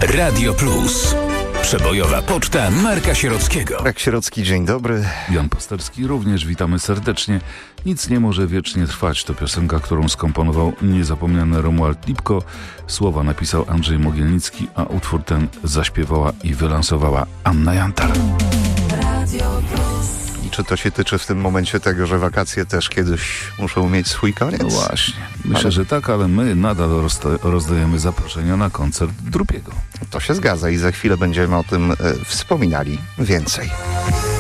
Radio Plus. Przebojowa poczta Marka Sierockiego. Marek Sierocki, dzień dobry. Jan Pasterski, również witamy serdecznie. Nic nie może wiecznie trwać. To piosenka, którą skomponował niezapomniany Romuald Lipko. Słowa napisał Andrzej Mogielnicki, a utwór ten zaśpiewała i wylansowała Anna Jantar. I czy to się tyczy w tym momencie tego, że wakacje też kiedyś muszą mieć swój koniec? No właśnie. Myślę, że tak, ale my nadal rozdajemy zaproszenia na koncert Drupiego. To się zgadza i za chwilę będziemy o tym wspominali więcej.